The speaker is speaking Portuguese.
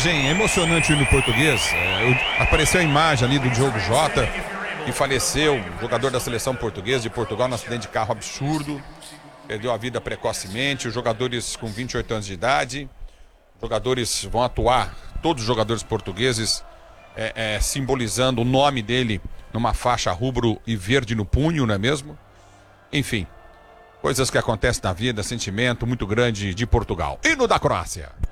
imagem emocionante no português. Apareceu a imagem ali do Diogo Jota, que faleceu, jogador da seleção portuguesa de Portugal, num acidente de carro absurdo. Perdeu a vida precocemente. Os jogadores com 28 anos de idade. Jogadores vão atuar, todos os jogadores portugueses, simbolizando o nome dele numa faixa rubro e verde no punho, não é mesmo? Enfim, coisas que acontecem na vida, sentimento muito grande de Portugal. Hino da Croácia.